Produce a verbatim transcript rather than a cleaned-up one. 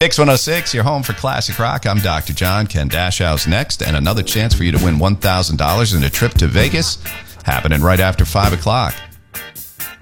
X one oh six, your home for classic rock. I'm Doctor John. Ken Dashow's next, and another chance for you to win one thousand dollars and a trip to Vegas happening right after five o'clock.